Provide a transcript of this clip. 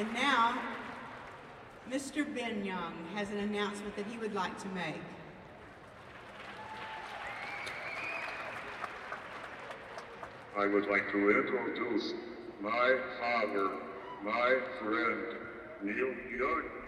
And now, Mr. Ben Young has an announcement that he would like to make. I would like to introduce my father, my friend, Neil Young.